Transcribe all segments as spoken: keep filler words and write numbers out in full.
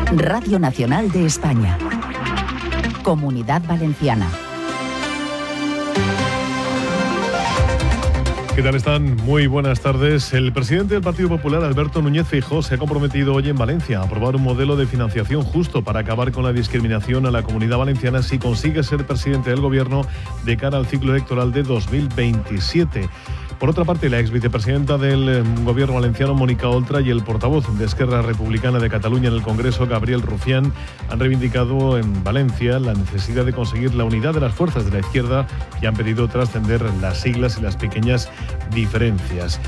Radio Nacional de España. Comunidad Valenciana. ¿Qué tal están? Muy buenas tardes. El presidente del Partido Popular, Alberto Núñez Feijóo, se ha comprometido hoy en Valencia a aprobar un modelo de financiación justo para acabar con la discriminación a la Comunidad Valenciana si consigue ser presidente del Gobierno de cara al ciclo electoral de dos mil veintisiete. Por otra parte, la ex vicepresidenta del Gobierno valenciano, Mónica Oltra, y el portavoz de Esquerra Republicana de Cataluña en el Congreso, Gabriel Rufián, han reivindicado en Valencia la necesidad de conseguir la unidad de las fuerzas de la izquierda y han pedido trascender las siglas y las pequeñas diferencias.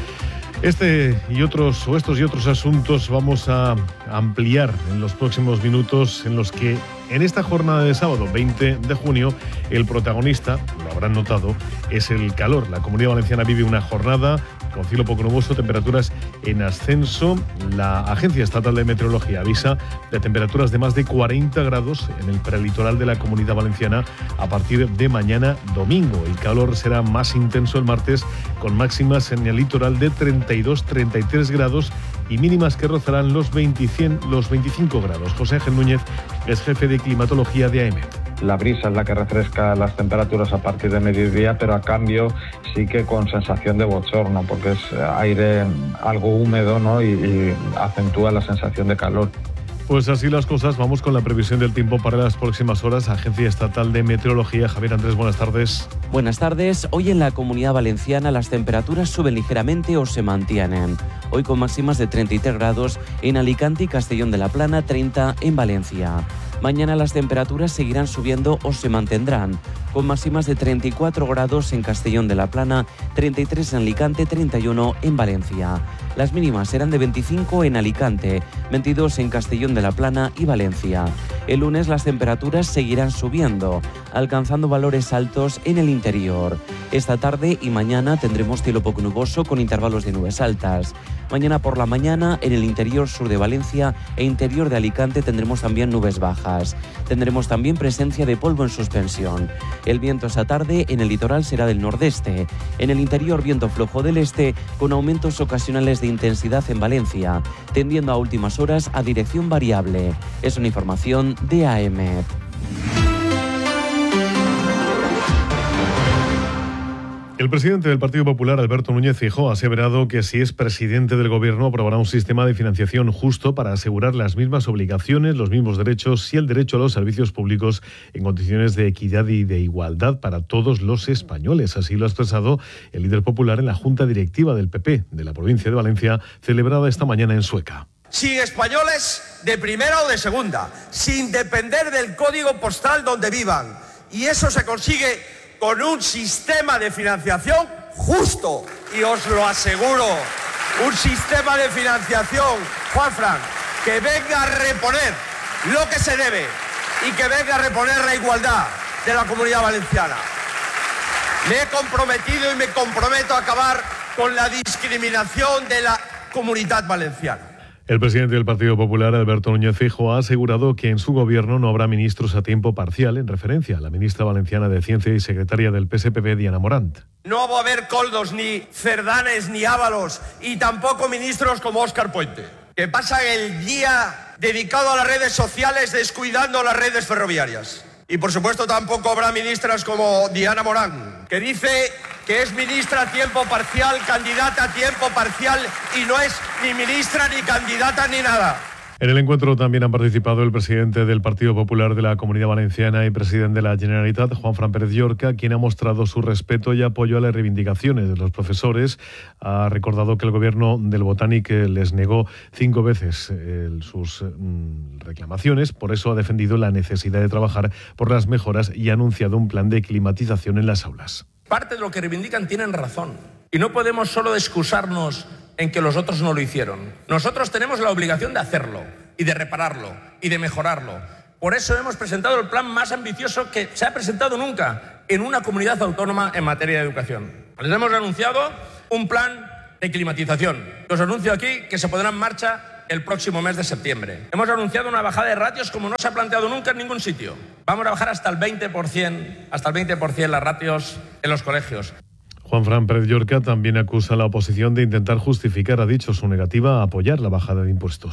Este y otros, o estos y otros asuntos vamos a ampliar en los próximos minutos, en los que en esta jornada de sábado veinte de junio el protagonista, lo habrán notado, es el calor. La Comunidad Valenciana vive una jornada con cielo poco nuboso, temperaturas en ascenso. La Agencia Estatal de Meteorología avisa de temperaturas de más de cuarenta grados en el prelitoral de la Comunidad Valenciana a partir de mañana domingo. El calor será más intenso el martes, con máximas en el litoral de treinta y dos a treinta y tres grados y mínimas que rozarán los, veinte, los veinticinco grados. José Ángel Núñez es jefe de climatología de A E M E T. La brisa es la que refresca las temperaturas a partir de mediodía, pero a cambio sí que con sensación de bochorno, porque es aire algo húmedo, ¿no? y, y acentúa la sensación de calor. Pues así las cosas, vamos con la previsión del tiempo para las próximas horas. Agencia Estatal de Meteorología. Javier Andrés, buenas tardes. Buenas tardes. Hoy en la Comunidad Valenciana las temperaturas suben ligeramente o se mantienen. Hoy con máximas de treinta y tres grados en Alicante y Castellón de la Plana, treinta en Valencia. Mañana las temperaturas seguirán subiendo o se mantendrán, con máximas de treinta y cuatro grados en Castellón de la Plana, treinta y tres en Alicante, treinta y uno en Valencia. Las mínimas serán de veinticinco en Alicante, veintidós en Castellón de la Plana y Valencia. El lunes las temperaturas seguirán subiendo, alcanzando valores altos en el interior. Esta tarde y mañana tendremos cielo poco nuboso con intervalos de nubes altas. Mañana por la mañana en el interior sur de Valencia e interior de Alicante tendremos también nubes bajas. Tendremos también presencia de polvo en suspensión. El viento esta tarde en el litoral será del nordeste. En el interior viento flojo del este con aumentos ocasionales de intensidad en Valencia, tendiendo a últimas horas a dirección variable. Es una información de A E M E T. El presidente del Partido Popular, Alberto Núñez Feijóo, ha aseverado que si es presidente del Gobierno aprobará un sistema de financiación justo para asegurar las mismas obligaciones, los mismos derechos y el derecho a los servicios públicos en condiciones de equidad y de igualdad para todos los españoles. Así lo ha expresado el líder popular en la Junta Directiva del P P de la provincia de Valencia, celebrada esta mañana en Sueca. Sin españoles de primera o de segunda, sin depender del código postal donde vivan. Y eso se consigue con un sistema de financiación justo, y os lo aseguro, un sistema de financiación, Juanfran, que venga a reponer lo que se debe y que venga a reponer la igualdad de la Comunidad Valenciana. Me he comprometido y me comprometo a acabar con la discriminación de la Comunidad Valenciana. El presidente del Partido Popular, Alberto Núñez Feijóo, ha asegurado que en su gobierno no habrá ministros a tiempo parcial, en referencia a la ministra valenciana de Ciencia y secretaria del P S P B, Diana Morant. No va a haber coldos, ni cerdanes, ni ábalos, y tampoco ministros como Óscar Puente, que pasan el día dedicado a las redes sociales descuidando las redes ferroviarias. Y por supuesto tampoco habrá ministras como Diana Morant, que dice que es ministra a tiempo parcial, candidata a tiempo parcial, y no es ni ministra, ni candidata, ni nada. En el encuentro también han participado el presidente del Partido Popular de la Comunidad Valenciana y presidente de la Generalitat, Juanfran Pérez Llorca, quien ha mostrado su respeto y apoyo a las reivindicaciones de los profesores. Ha recordado que el gobierno del Botánic les negó cinco veces eh, sus mm, reclamaciones, por eso ha defendido la necesidad de trabajar por las mejoras y ha anunciado un plan de climatización en las aulas. Parte de lo que reivindican tienen razón y no podemos solo excusarnos en que los otros no lo hicieron. Nosotros tenemos la obligación de hacerlo y de repararlo y de mejorarlo. Por eso hemos presentado el plan más ambicioso que se ha presentado nunca en una comunidad autónoma en materia de educación. Les hemos anunciado un plan de climatización. Os anuncio aquí que se pondrá en marcha el próximo mes de septiembre. Hemos anunciado una bajada de ratios como no se ha planteado nunca en ningún sitio. Vamos a bajar hasta el veinte por ciento, hasta el veinte por ciento las ratios en los colegios. Juanfran Pérez Llorca también acusa a la oposición de intentar justificar, ha dicho, su negativa a apoyar la bajada de impuestos.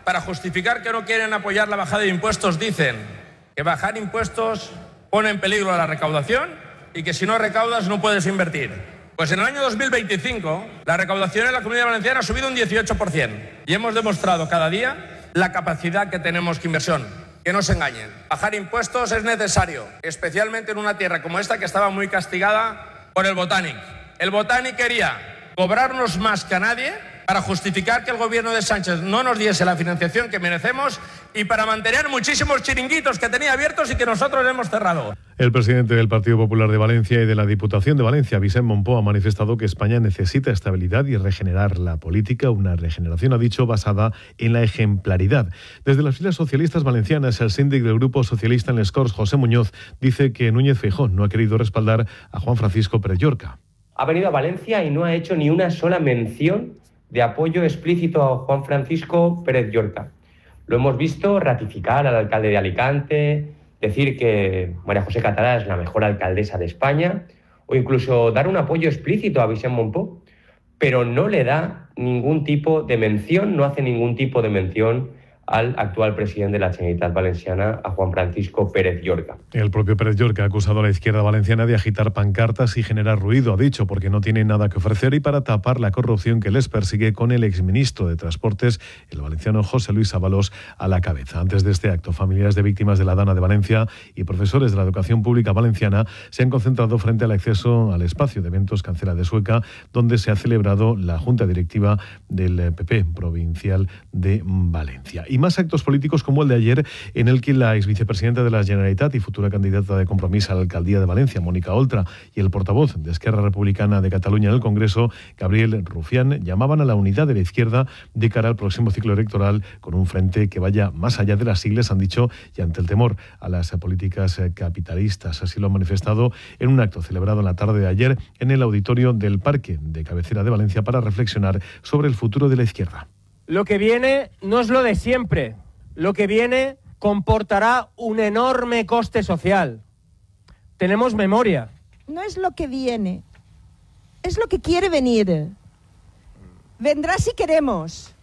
Para justificar que no quieren apoyar la bajada de impuestos dicen que bajar impuestos pone en peligro la recaudación y que si no recaudas no puedes invertir. Pues en el año dos mil veinticinco la recaudación en la Comunidad Valenciana ha subido un dieciocho por ciento y hemos demostrado cada día la capacidad que tenemos que inversión. Que no se engañen. Bajar impuestos es necesario, especialmente en una tierra como esta que estaba muy castigada por el Botànic. El Botànic quería cobrarnos más que a nadie para justificar que el gobierno de Sánchez no nos diese la financiación que merecemos y para mantener muchísimos chiringuitos que tenía abiertos y que nosotros hemos cerrado. El presidente del Partido Popular de Valencia y de la Diputación de Valencia, Vicent Mompó, ha manifestado que España necesita estabilidad y regenerar la política, una regeneración, ha dicho, basada en la ejemplaridad. Desde las filas socialistas valencianas, el síndic del Grupo Socialista en les Corts, José Muñoz, dice que Núñez Feijóo no ha querido respaldar a Juan Francisco Pérez Llorca. Ha venido a Valencia y no ha hecho ni una sola mención de apoyo explícito a Juan Francisco Pérez Llorca. Lo hemos visto ratificar al alcalde de Alicante, decir que María José Catalá es la mejor alcaldesa de España, o incluso dar un apoyo explícito a Vicent Mompó, pero no le da ningún tipo de mención, no hace ningún tipo de mención al actual presidente de la Generalitat Valenciana, a Juan Francisco Pérez Llorca. El propio Pérez Llorca ha acusado a la izquierda valenciana de agitar pancartas y generar ruido, ha dicho, porque no tiene nada que ofrecer y para tapar la corrupción que les persigue, con el exministro de Transportes, el valenciano José Luis Ábalos, a la cabeza. Antes de este acto, familiares de víctimas de la Dana de Valencia y profesores de la educación pública valenciana se han concentrado frente al acceso al espacio de eventos Cancela de Sueca, donde se ha celebrado la junta directiva del P P provincial de Valencia. Y más actos políticos como el de ayer, en el que la exvicepresidenta de la Generalitat y futura candidata de Compromís a la alcaldía de Valencia, Mónica Oltra, y el portavoz de Esquerra Republicana de Cataluña en el Congreso, Gabriel Rufián, llamaban a la unidad de la izquierda de cara al próximo ciclo electoral, con un frente que vaya más allá de las siglas, han dicho, y ante el temor a las políticas capitalistas. Así lo han manifestado en un acto celebrado en la tarde de ayer en el auditorio del Parque de Cabecera de Valencia para reflexionar sobre el futuro de la izquierda. Lo que viene no es lo de siempre. Lo que viene comportará un enorme coste social. Tenemos memoria. No es lo que viene, es lo que quiere venir. Vendrá si queremos,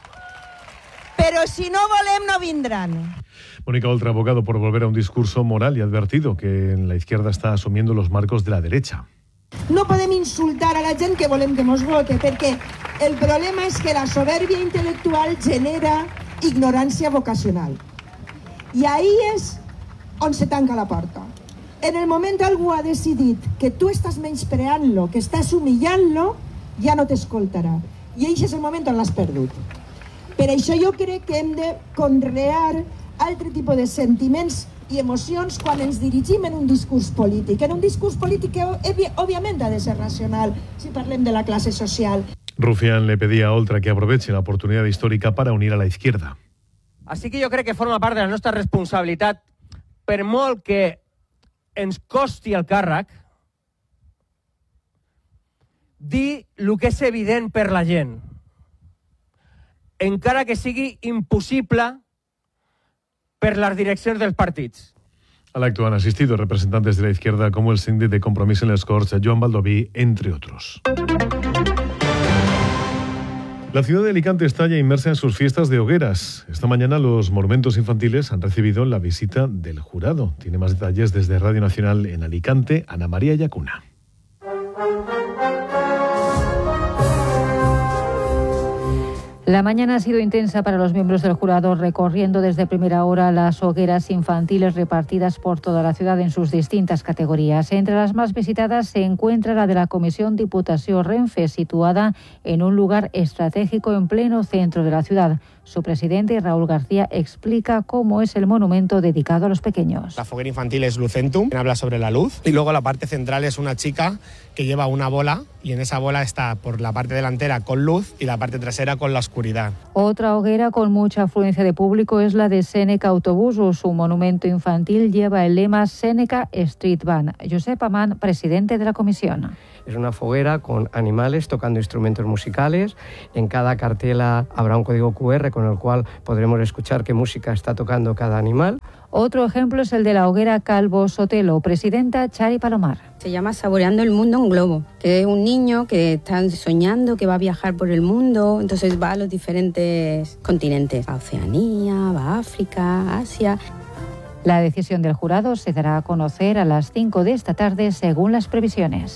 pero si no volem no vendrán. Mónica Oltra ha abogado por volver a un discurso moral y ha advertido que en la izquierda está asumiendo los marcos de la derecha. No podem insultar a la gent que volem que mos vote, perquè el problema és que la soberbia intel·lectual genera ignorància vocacional. I ahí és on se tanca la porta. En el moment que algú ha decidit que tu estàs menyspreant-lo, que estàs humillant-lo, ja no t'escoltarà. I això és el moment on l'has perdut. Per això jo crec que hem de conrear altre tipus de sentiments i emocions quan ens dirigim en un discurs polític. En un discurs polític que, òbviament, ha de ser racional, si parlem de la classe social. Rufián le pedía a Oltra que aproveche la oportunidad histórica para unir a la izquierda. Així que jo crec que forma part de la nostra responsabilitat, per molt que ens costi el càrrec, dir el que és evident per la gent, encara que sigui impossible per las direcciones dels partits. Al acto han asistido representantes de la izquierda como el síndic de Compromís en les Corts, Joan Baldoví, entre otros. La ciudad de Alicante está ya inmersa en sus fiestas de hogueras. Esta mañana los monumentos infantiles han recibido la visita del jurado. Tiene más detalles desde Radio Nacional en Alicante, Ana María Yacuna. La mañana ha sido intensa para los miembros del jurado, recorriendo desde primera hora las hogueras infantiles repartidas por toda la ciudad en sus distintas categorías. Entre las más visitadas se encuentra la de la Comisión Diputació Renfe, situada en un lugar estratégico en pleno centro de la ciudad. Su presidente, Raúl García, explica cómo es el monumento dedicado a los pequeños. La foguera infantil es Lucentum, que habla sobre la luz, y luego la parte central es una chica que lleva una bola, y en esa bola está por la parte delantera con luz y la parte trasera con la oscuridad. Otra hoguera con mucha afluencia de público es la de Sèneca Autobusos. Su monumento infantil lleva el lema Sèneca Street Band. Josep Amán, presidente de la comisión. Es una foguera con animales tocando instrumentos musicales. En cada cartela habrá un código cu erre con el cual podremos escuchar qué música está tocando cada animal. Otro ejemplo es el de la hoguera Calvo Sotelo. Presidenta Chari Palomar. Se llama Saboreando el Mundo en Globo, que es un niño que está soñando que va a viajar por el mundo, entonces va a los diferentes continentes, a Oceanía, va a África, Asia. La decisión del jurado se dará a conocer a las cinco de esta tarde según las previsiones.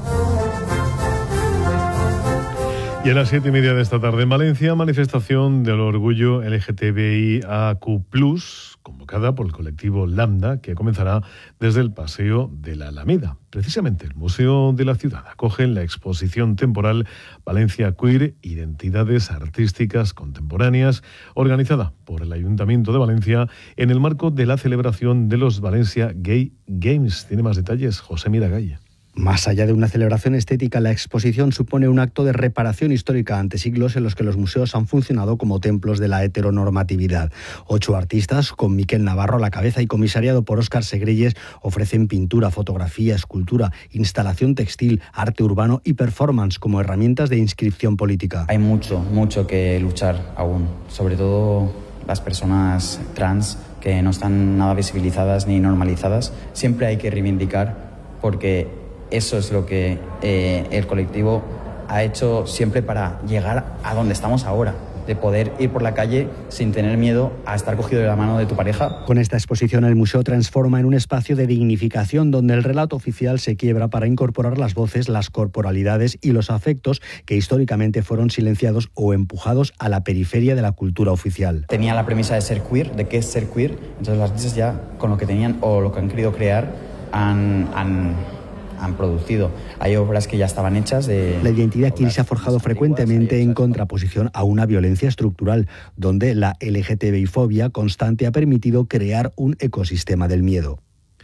Y a las siete y media de esta tarde en Valencia, manifestación del orgullo L G T B I A Q plus, convocada por el colectivo Lambda, que comenzará desde el Paseo de la Alameda. Precisamente el Museo de la Ciudad acoge la exposición temporal Valencia Queer, Identidades Artísticas Contemporáneas, organizada por el Ayuntamiento de Valencia en el marco de la celebración de los Valencia Gay Games. Tiene más detalles José Miragalle. Más allá de una celebración estética, la exposición supone un acto de reparación histórica ante siglos en los que los museos han funcionado como templos de la heteronormatividad. Ocho artistas, con Miquel Navarro a la cabeza y comisariado por Óscar Segrelles, ofrecen pintura, fotografía, escultura, instalación textil, arte urbano y performance como herramientas de inscripción política. Hay mucho, mucho que luchar aún, sobre todo las personas trans que no están nada visibilizadas ni normalizadas. Siempre hay que reivindicar porque eso es lo que eh, el colectivo ha hecho siempre para llegar a donde estamos ahora, de poder ir por la calle sin tener miedo a estar cogido de la mano de tu pareja. Con esta exposición el museo transforma en un espacio de dignificación donde el relato oficial se quiebra para incorporar las voces, las corporalidades y los afectos que históricamente fueron silenciados o empujados a la periferia de la cultura oficial. Tenía la premisa de ser queer, de qué es ser queer, entonces las artistas ya con lo que tenían o lo que han querido crear han... han han producido. Hay obras que ya estaban hechas de... La identidad queer se ha forjado frecuentemente en contraposición a una violencia estructural, donde la L G T B I fobia constante ha permitido crear un ecosistema del miedo.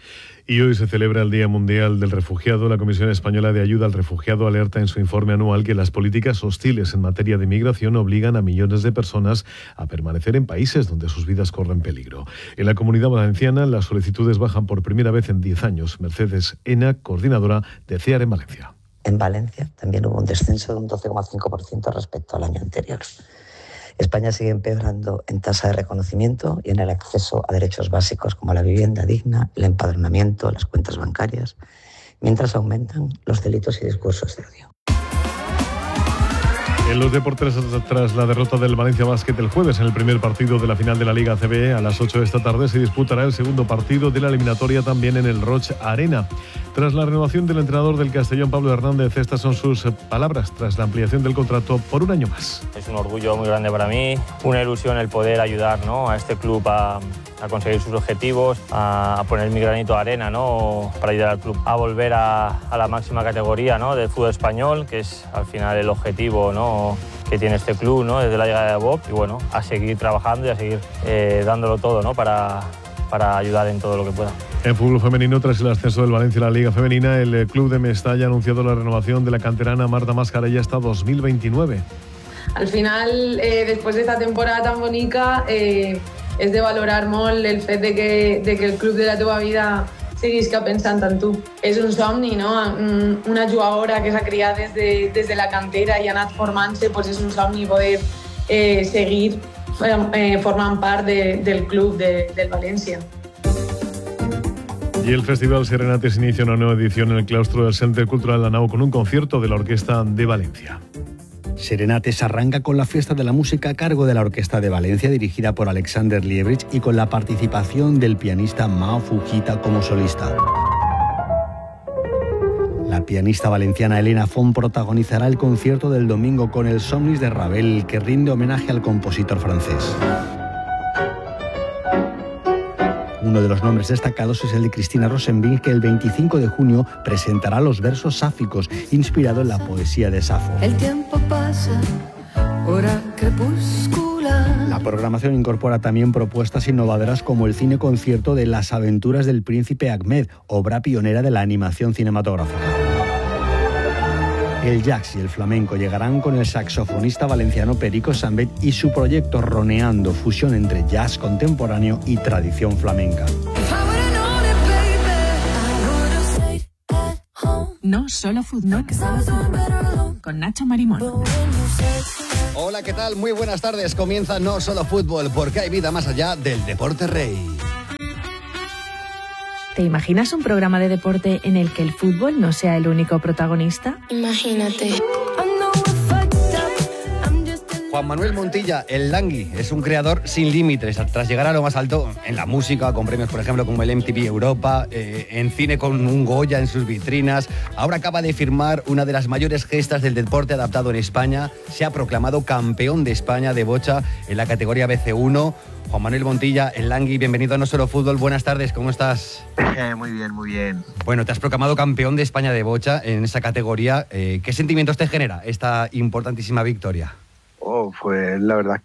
Y hoy se celebra el Día Mundial del Refugiado. La Comisión Española de Ayuda al Refugiado alerta en su informe anual que las políticas hostiles en materia de migración obligan a millones de personas a permanecer en países donde sus vidas corren peligro. En la Comunidad Valenciana las solicitudes bajan por primera vez en diez años. Mercedes Ena, coordinadora de CEAR en Valencia. En Valencia también hubo un descenso de un doce coma cinco por ciento respecto al año anterior. España sigue empeorando en tasa de reconocimiento y en el acceso a derechos básicos como la vivienda digna, el empadronamiento, las cuentas bancarias, mientras aumentan los delitos y discursos de odio. En los deportes, tras la derrota del Valencia Basket el jueves en el primer partido de la final de la Liga A C B, a las ocho de esta tarde se disputará el segundo partido de la eliminatoria también en el Roig Arena. Tras la renovación del entrenador del Castellón, Pablo Hernández, estas son sus palabras tras la ampliación del contrato por un año más. Es un orgullo muy grande para mí, una ilusión el poder ayudar, ¿no?, a este club a, a conseguir sus objetivos, a, a poner mi granito de arena, ¿no?, para ayudar al club a volver a, a la máxima categoría, ¿no?, del fútbol español, que es al final el objetivo, ¿no?, que tiene este club, ¿no?, desde la llegada de Bob, y bueno, a seguir trabajando y a seguir eh, dándolo todo, ¿no?, para, para ayudar en todo lo que pueda. En fútbol femenino, tras el ascenso del Valencia a la Liga Femenina, el club de Mestalla ha anunciado la renovación de la canterana Marta Mascarella hasta dos mil veintinueve. Al final, eh, después de esta temporada tan bonita, eh, és de valorar molt el fet de que, de que el club de la teva vida seguisca pensant en tu. És un somni, no? Una jugadora que s'ha criat des de, des de la cantera i ha anat formant-se, doncs és un somni poder eh, seguir eh, formant part de, del club de, del València. Y el Festival Serenates inicia una nueva edición en el claustro del Centre Cultural La Nau con un concierto de la Orquesta de Valencia. Serenates arranca con la fiesta de la música a cargo de la Orquesta de Valencia, dirigida por Alexander Liebrich, y con la participación del pianista Mao Fujita como solista. La pianista valenciana Elena Font protagonizará el concierto del domingo con el Somnis de Ravel, que rinde homenaje al compositor francés. Uno de los nombres destacados es el de Cristina Rosenbing, que el veinticinco de junio presentará los versos sáficos, inspirado en la poesía de Safo. El tiempo pasa, hora crepuscular. La programación incorpora también propuestas innovadoras como el cine concierto de Las aventuras del príncipe Ahmed, obra pionera de la animación cinematográfica. El jazz y el flamenco llegarán con el saxofonista valenciano Perico Sambet y su proyecto Roneando, fusión entre jazz contemporáneo y tradición flamenca. No solo fútbol, con Nacho Marimón. Hola, ¿qué tal? Muy buenas tardes. Comienza No Solo Fútbol, porque hay vida más allá del deporte rey. ¿Te imaginas un programa de deporte en el que el fútbol no sea el único protagonista? Imagínate. Juan Manuel Montilla, el Langui, es un creador sin límites. Tras llegar a lo más alto en la música, con premios, por ejemplo, como el M T V Europa, eh, en cine con un Goya en sus vitrinas, ahora acaba de firmar una de las mayores gestas del deporte adaptado en España. Se ha proclamado campeón de España de bocha en la categoría B C uno. Juan Manuel Montilla, el Langui, bienvenido a No Solo Fútbol. Buenas tardes, ¿cómo estás? Eh, muy bien, muy bien. Bueno, te has proclamado campeón de España de bocha en esa categoría. Eh, ¿Qué sentimientos te genera esta importantísima victoria? Oh, pues la verdad es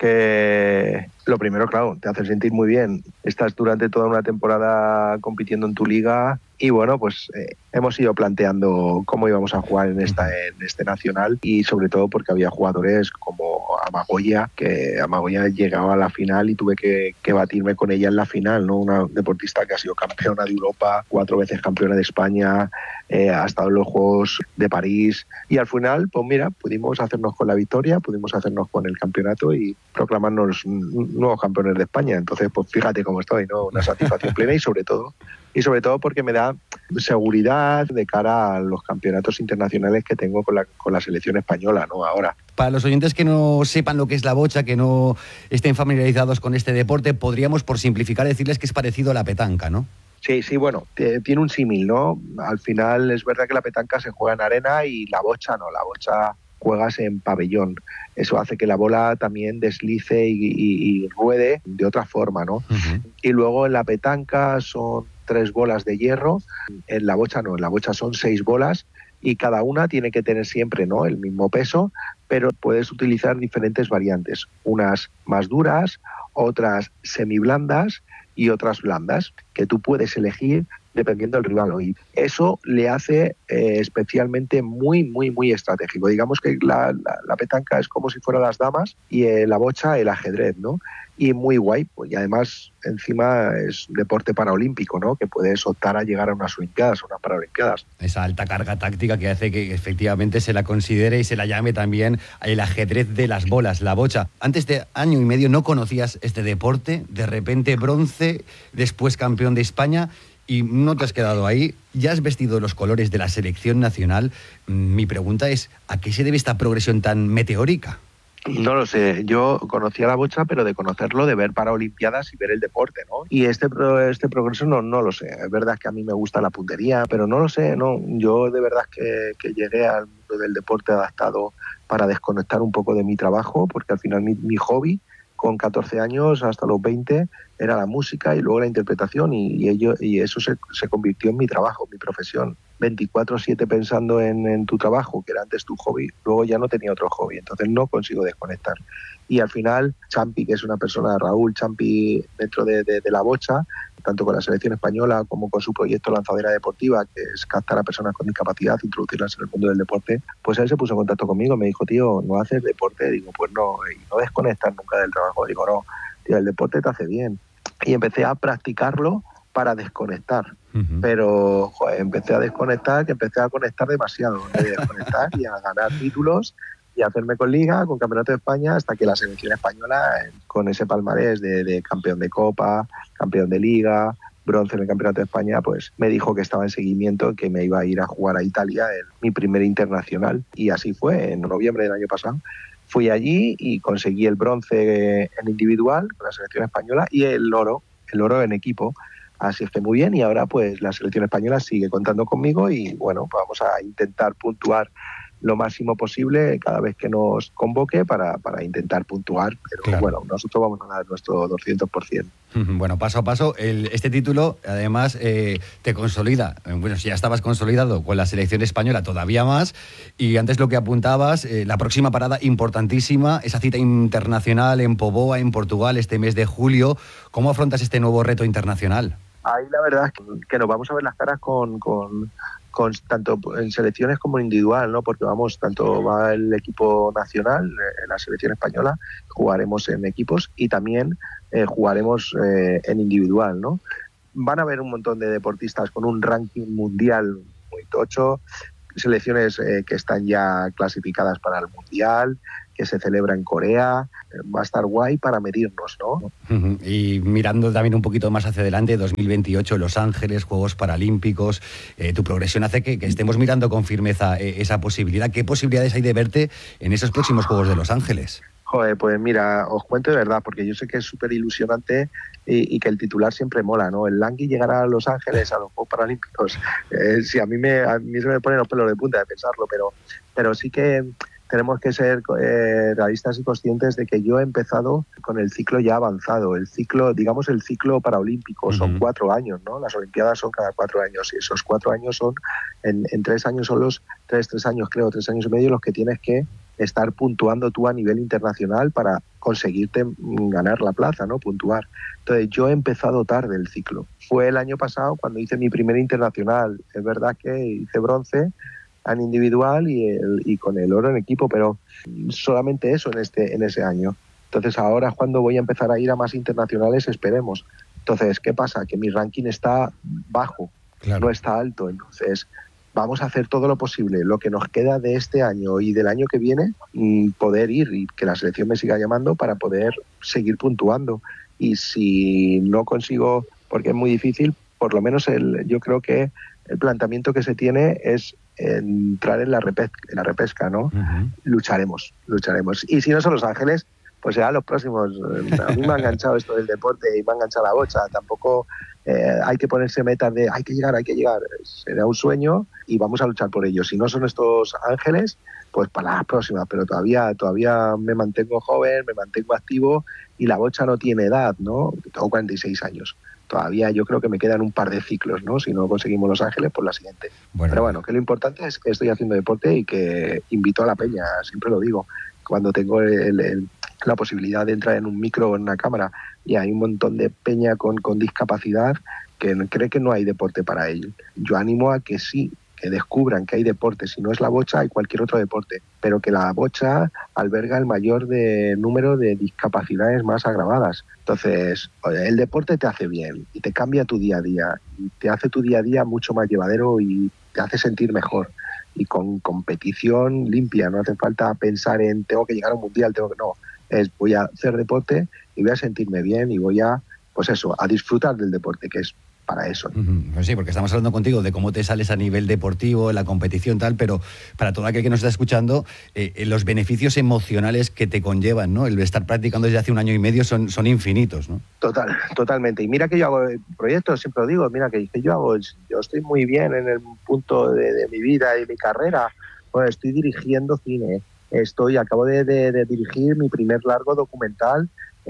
que lo primero, claro, te hace sentir muy bien. Estás durante toda una temporada compitiendo en tu liga y bueno, pues eh, hemos ido planteando cómo íbamos a jugar en esta en este nacional y sobre todo porque había jugadores como Amagoya, que Amagoya llegaba a la final y tuve que, que batirme con ella en la final, ¿no? Una deportista que ha sido campeona de Europa, cuatro veces campeona de España, eh, ha estado en los Juegos de París y al final, pues mira, pudimos hacernos con la victoria, pudimos hacernos con el campeonato y proclamarnos nuevos campeones de España. Entonces, pues fíjate cómo estoy, ¿no? Una satisfacción plena y sobre todo y sobre todo porque me da seguridad de cara a los campeonatos internacionales que tengo con la, con la selección española, ¿no? Ahora. Para los oyentes que no sepan lo que es la bocha, que no estén familiarizados con este deporte, podríamos, por simplificar, decirles que es parecido a la petanca, ¿no? Sí, sí, bueno, tiene un símil, ¿no? Al final es verdad que la petanca se juega en arena y la bocha no, la bocha juegas en pabellón. Eso hace que la bola también deslice y, y, y ruede de otra forma, ¿no? Uh-huh. Y luego en la petanca son tres bolas de hierro, en la bocha no, en la bocha son seis bolas y cada una tiene que tener siempre, ¿no?, el mismo peso, pero puedes utilizar diferentes variantes, unas más duras, otras semiblandas y otras blandas, que tú puedes elegir dependiendo del rival. Y eso le hace eh, especialmente muy, muy, muy estratégico. Digamos que la, la, la petanca es como si fueran las damas y eh, la bocha el ajedrez, ¿no? Y muy guay, pues, y además encima es deporte paraolímpico, ¿no? Que puedes optar a llegar a unas Olimpiadas, a unas Paralimpiadas. Esa alta carga táctica que hace que efectivamente se la considere y se la llame también el ajedrez de las bolas, la bocha. Antes de año y medio no conocías este deporte, de repente bronce, después campeón de España y no te has quedado ahí, ya has vestido los colores de la selección nacional. Mi pregunta es, ¿a qué se debe esta progresión tan meteórica? No lo sé, yo conocía la bocha, pero de conocerlo, de ver Paralimpiadas y ver el deporte, ¿no? Y este este progreso no, no lo sé. Es verdad que a mí me gusta la puntería, pero no lo sé, no. Yo de verdad que, que llegué al mundo del deporte adaptado para desconectar un poco de mi trabajo, porque al final mi, mi hobby, con catorce años hasta los veinte, era la música y luego la interpretación y, y, ello, y eso se, se convirtió en mi trabajo, mi profesión. veinticuatro siete pensando en, en tu trabajo, que era antes tu hobby, luego ya no tenía otro hobby, entonces no consigo desconectar. Y al final, Champi, que es una persona, Raúl Champi, dentro de, de, de la bocha, tanto con la selección española como con su proyecto Lanzadera Deportiva, que es captar a personas con discapacidad, introducirlas en el mundo del deporte, pues él se puso en contacto conmigo, me dijo, tío, ¿no haces deporte? Digo, pues no, y no desconectas nunca del trabajo. Digo, no, tío, el deporte te hace bien. Y empecé a practicarlo para desconectar. Uh-huh. Pero joder, empecé a desconectar, que empecé a conectar demasiado, de desconectar y a ganar títulos y a hacerme con Liga, con Campeonato de España, hasta que la selección española, con ese palmarés de, de campeón de Copa, campeón de Liga, bronce en el Campeonato de España, pues me dijo que estaba en seguimiento, que me iba a ir a jugar a Italia en mi primer internacional. Y así fue, en noviembre del año pasado. Fui allí y conseguí el bronce en individual con la selección española y el oro, el oro en equipo. Así es que muy bien, y ahora pues la selección española sigue contando conmigo y bueno, vamos a intentar puntuar lo máximo posible cada vez que nos convoque para, para intentar puntuar, pero claro, bueno, nosotros vamos a dar nuestro doscientos por ciento. Bueno, paso a paso, el, este título además eh, te consolida. Bueno, si ya estabas consolidado con la selección española, todavía más, y antes lo que apuntabas, eh, la próxima parada importantísima, esa cita internacional en Póvoa, en Portugal, este mes de julio. ¿Cómo afrontas este nuevo reto internacional? Ahí la verdad es que, que nos vamos a ver las caras con, con, con tanto en selecciones como en individual, ¿no? Porque vamos, tanto va el equipo nacional, eh, la selección española, jugaremos en equipos y también eh, jugaremos eh, en individual, ¿no? Van a haber un montón de deportistas con un ranking mundial muy tocho, selecciones eh, que están ya clasificadas para el mundial, que se celebra en Corea. Va a estar guay para medirnos, ¿no? Uh-huh. Y mirando también un poquito más hacia adelante, dos mil veintiocho, Los Ángeles, Juegos Paralímpicos, eh, tu progresión hace que, que estemos mirando con firmeza eh, esa posibilidad. ¿Qué posibilidades hay de verte en esos próximos Juegos de Los Ángeles? Joder, pues mira, os cuento de verdad, porque yo sé que es súper ilusionante y, y que el titular siempre mola, ¿no? El Langui llegará a Los Ángeles a los Juegos Paralímpicos. Eh, sí, a mí, me, a mí se me ponen los pelos de punta de pensarlo, pero, pero sí que tenemos que ser eh, realistas y conscientes de que yo he empezado con el ciclo ya avanzado, el ciclo, digamos el ciclo paraolímpico, son uh-huh. cuatro años, ¿no? Las Olimpiadas son cada cuatro años y esos cuatro años son, en, en tres años son los, tres, tres años creo, tres años y medio los que tienes que estar puntuando tú a nivel internacional para conseguirte ganar la plaza, ¿no? Puntuar. Entonces yo he empezado tarde el ciclo. Fue el año pasado cuando hice mi primer internacional. Es verdad que hice bronce en individual y, el, y con el oro en equipo, pero solamente eso en este en ese año. Entonces ahora es cuando voy a empezar a ir a más internacionales, esperemos. Entonces, ¿qué pasa? Que mi ranking está bajo, claro. No está alto. Entonces vamos a hacer todo lo posible, lo que nos queda de este año y del año que viene, poder ir y que la selección me siga llamando para poder seguir puntuando. Y si no consigo, porque es muy difícil, por lo menos el, yo creo que el planteamiento que se tiene es entrar en la, repesca, en la repesca, ¿no? Uh-huh. Lucharemos, lucharemos. Y si no son Los Ángeles, pues serán los próximos. A mí me ha enganchado esto del deporte y me ha enganchado la bocha. Tampoco eh, hay que ponerse metas de hay que llegar, hay que llegar. Será un sueño y vamos a luchar por ello. Si no son estos Ángeles, pues para las próximas. Pero todavía, todavía me mantengo joven, me mantengo activo y la bocha no tiene edad, ¿no? Tengo cuarenta y seis años. Todavía yo creo que me quedan un par de ciclos, ¿no? Si no conseguimos Los Ángeles, pues la siguiente. Bueno. Pero bueno, que lo importante es que estoy haciendo deporte y que invito a la peña, siempre lo digo, cuando tengo el, el, la posibilidad de entrar en un micro o en una cámara y hay un montón de peña con, con discapacidad que cree que no hay deporte para ellos. Yo animo a que sí, que descubran que hay deporte. Si no es la bocha, hay cualquier otro deporte, pero que la bocha alberga el mayor de número de discapacidades más agravadas. Entonces, el deporte te hace bien y te cambia tu día a día, y te hace tu día a día mucho más llevadero y te hace sentir mejor. Y con competición limpia, no hace falta pensar en tengo que llegar a un mundial, tengo que no. Es voy a hacer deporte y voy a sentirme bien y voy a, pues eso, a disfrutar del deporte, que es para eso. Uh-huh. Pues sí, porque estamos hablando contigo de cómo te sales a nivel deportivo, en la competición tal, pero para todo aquel que nos está escuchando, eh, los beneficios emocionales que te conllevan, ¿no? El estar practicando desde hace un año y medio son, son infinitos, ¿no? Total, totalmente. Y mira que yo hago proyectos, siempre lo digo, mira que, que yo hago, yo estoy muy bien en el punto de, de mi vida y mi carrera. Bueno, estoy dirigiendo cine, estoy, acabo de, de, de dirigir mi primer largo documental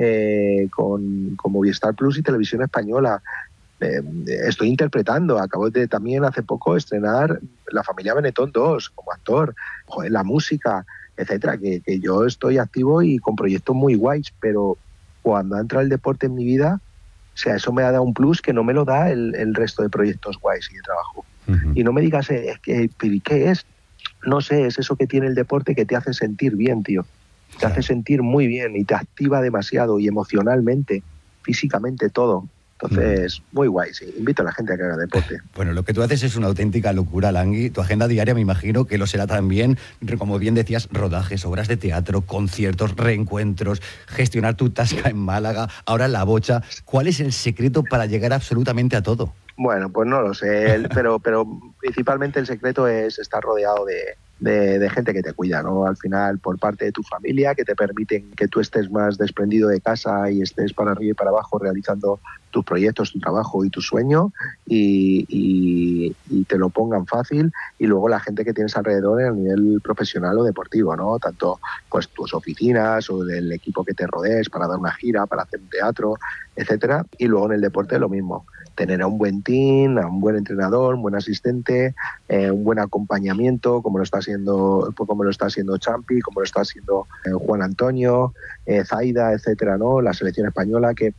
eh, con, con Movistar Plus y Televisión Española. Eh, estoy interpretando, acabo de también hace poco estrenar La Familia Benetton dos como actor, joder, la música, etcétera, que, que yo estoy activo y con proyectos muy guays, pero cuando entra el deporte en mi vida, o sea, eso me ha dado un plus que no me lo da el, el resto de proyectos guays y de trabajo. Uh-huh. Y no me digas, eh, es que, ¿qué es? No sé, es eso que tiene el deporte que te hace sentir bien, tío. Te claro. hace sentir muy bien y te activa demasiado y emocionalmente, físicamente, todo. Entonces, muy guay, sí. Invito a la gente a que haga deporte. Bueno, lo que tú haces es una auténtica locura, Langui. Tu agenda diaria me imagino que lo será también, como bien decías, rodajes, obras de teatro, conciertos, reencuentros, gestionar tu tasca en Málaga, ahora la bocha. ¿Cuál es el secreto para llegar absolutamente a todo? Bueno, pues no lo sé, pero, pero principalmente el secreto es estar rodeado de... De, de gente que te cuida, ¿no? Al final, por parte de tu familia, que te permiten que tú estés más desprendido de casa y estés para arriba y para abajo realizando tus proyectos, tu trabajo y tu sueño y, y, y te lo pongan fácil. Y luego la gente que tienes alrededor en el nivel profesional o deportivo, ¿no? Tanto pues tus oficinas o del equipo que te rodees para dar una gira, para hacer un teatro, etcétera. Y luego en el deporte lo mismo. Tener a un buen team, a un buen entrenador, un buen asistente, eh, un buen acompañamiento, como lo está haciendo, como lo está haciendo Champi, como lo está haciendo eh, Juan Antonio, eh, Zaida, etcétera, ¿no? La selección española, que, que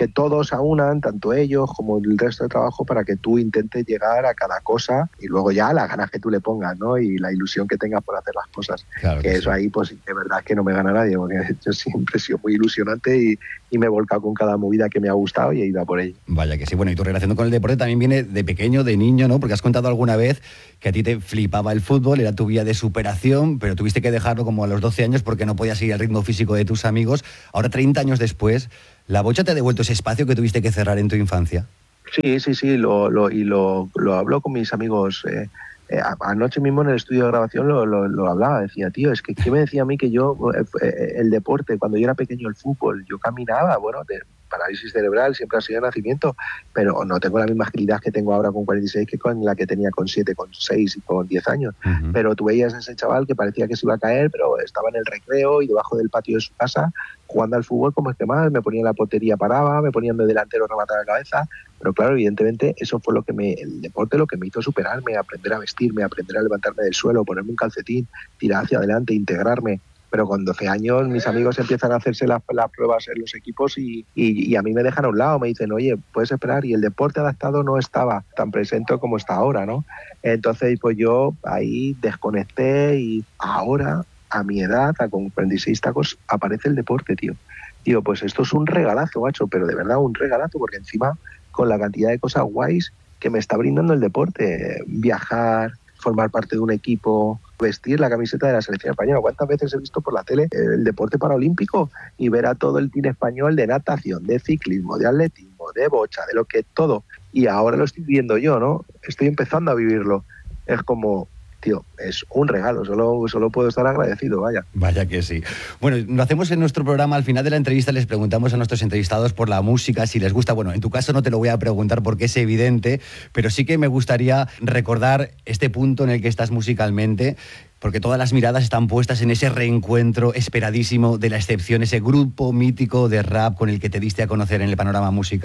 que todos se unan, tanto ellos como el resto de trabajo, para que tú intentes llegar a cada cosa y luego ya las ganas que tú le pongas, ¿no? Y la ilusión que tengas por hacer las cosas. Claro que, que eso sí. Ahí, pues de verdad es que no me gana nadie, porque yo siempre he sido muy ilusionante y, y me he volcado con cada movida que me ha gustado y he ido a por ello. Vaya que sí. Bueno, y tu relación con el deporte también viene de pequeño, de niño, ¿no? Porque has contado alguna vez que a ti te flipaba el fútbol, era tu vía de superación, pero tuviste que dejarlo como a los doce años porque no podías seguir el ritmo físico de tus amigos. Ahora, treinta años después, ¿la bocha te ha devuelto ese espacio que tuviste que cerrar en tu infancia? Sí, sí, sí, lo, lo, y lo, lo hablo con mis amigos. Eh, eh, anoche mismo en el estudio de grabación lo, lo, lo hablaba, decía, tío, es que ¿qué me decía a mí que yo, eh, el deporte, cuando yo era pequeño, el fútbol, yo caminaba, bueno, de parálisis cerebral, siempre ha sido de nacimiento, pero no tengo la misma agilidad que tengo ahora con cuarenta y seis que con la que tenía con siete, con seis y con diez años. Uh-huh. Pero tú veías a ese chaval que parecía que se iba a caer, pero estaba en el recreo y debajo del patio de su casa jugando al fútbol como es que más, me ponía en la portería, paraba, me ponían de delantero, remataba la cabeza, pero claro, evidentemente eso fue lo que me, el deporte lo que me hizo superarme, aprender a vestirme, aprender a levantarme del suelo, ponerme un calcetín, tirar hacia adelante, integrarme. Pero con doce años mis amigos empiezan a hacerse las, las pruebas en los equipos y, y, y a mí me dejan a un lado, me dicen, oye, puedes esperar, y el deporte adaptado no estaba tan presente como está ahora, ¿no? Entonces, pues yo ahí desconecté y ahora, a mi edad, a con cuarenta y seis tacos, aparece el deporte, tío. Digo, pues esto es un regalazo, macho, pero de verdad un regalazo, porque encima con la cantidad de cosas guays que me está brindando el deporte, viajar, formar parte de un equipo, vestir la camiseta de la selección española. ¿Cuántas veces he visto por la tele el deporte paralímpico y ver a todo el team español de natación, de ciclismo, de atletismo, de bocha, de lo que todo? Y ahora lo estoy viendo yo, ¿no? Estoy empezando a vivirlo. Es como, tío, es un regalo, solo, solo puedo estar agradecido, vaya. Vaya que sí. Bueno, lo hacemos en nuestro programa, al final de la entrevista les preguntamos a nuestros entrevistados por la música, si les gusta. Bueno, en tu caso no te lo voy a preguntar porque es evidente, pero sí que me gustaría recordar este punto en el que estás musicalmente, porque todas las miradas están puestas en ese reencuentro esperadísimo de La Excepción, ese grupo mítico de rap con el que te diste a conocer en el panorama musical.